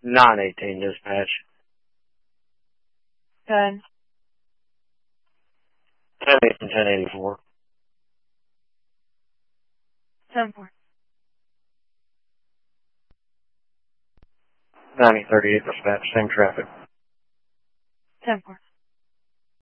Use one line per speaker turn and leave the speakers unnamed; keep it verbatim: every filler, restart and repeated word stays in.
nine eighteen dispatch.
Good.
ten eight from ten eighty-four.
ten four.
ninety thirty-eight dispatch, same traffic.
ten four.